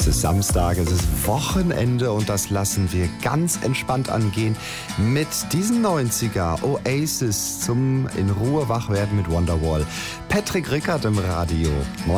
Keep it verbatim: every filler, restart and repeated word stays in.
Es ist Samstag, es ist Wochenende und das lassen wir ganz entspannt angehen mit diesen neunziger Oasis zum in Ruhe wach werden mit Wonderwall. Patrick Rickard im Radio. Moin.